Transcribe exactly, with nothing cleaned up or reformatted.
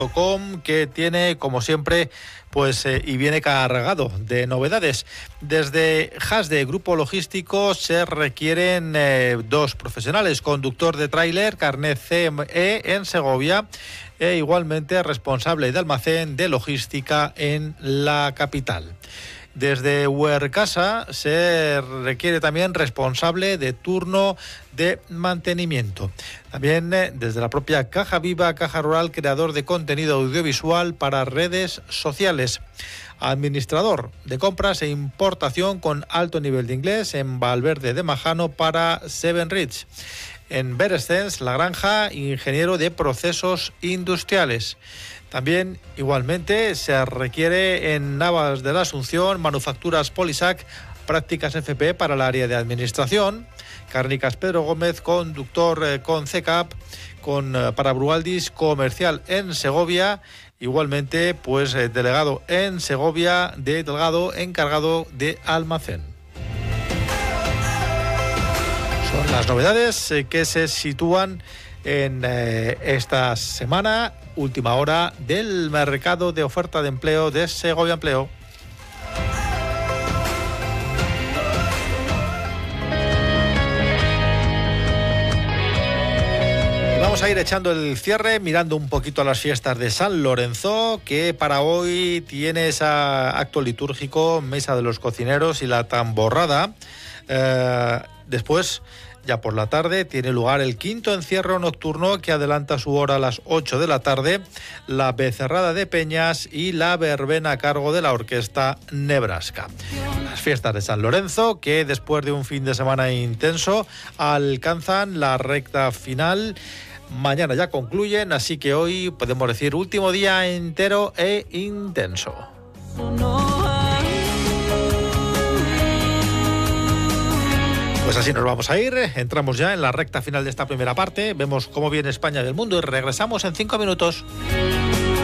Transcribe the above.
Com, que tiene, como siempre, pues eh, y viene cargado de novedades. Desde Hasde, Grupo Logístico, se requieren eh, dos profesionales, conductor de tráiler, carnet C M E en Segovia, e igualmente responsable de almacén de logística en la capital. Desde Huercasa se requiere también responsable de turno de mantenimiento. También eh, desde la propia Caja Viva, Caja Rural, creador de contenido audiovisual para redes sociales. Administrador de compras e importación con alto nivel de inglés en Valverde de Majano para Seven Ridge. En Berescens, La Granja, ingeniero de procesos industriales. También, igualmente, se requiere en Navas de la Asunción, Manufacturas Polisac, prácticas F P para el área de administración. Cárnicas Pedro Gómez, conductor eh, con C C A P, con, eh, para Brualdis, comercial en Segovia. Igualmente, pues, eh, delegado en Segovia, de delegado encargado de almacén. Son las novedades eh, que se sitúan en eh, esta semana, última hora del mercado de oferta de empleo de Segovia Empleo. Vamos a ir echando el cierre, mirando un poquito a las fiestas de San Lorenzo, que para hoy tiene esa acto litúrgico, Mesa de los Cocineros y la Tamborrada. Eh, después, ya por la tarde, tiene lugar el quinto encierro nocturno, que adelanta su hora a las ocho de la tarde, la becerrada de Peñas y la verbena a cargo de la Orquesta Nebraska. Las fiestas de San Lorenzo, que después de un fin de semana intenso, alcanzan la recta final. Mañana ya concluyen, así que hoy podemos decir último día entero e intenso. Pues así nos vamos a ir, entramos ya en la recta final de esta primera parte, vemos cómo viene España del mundo y regresamos en cinco minutos.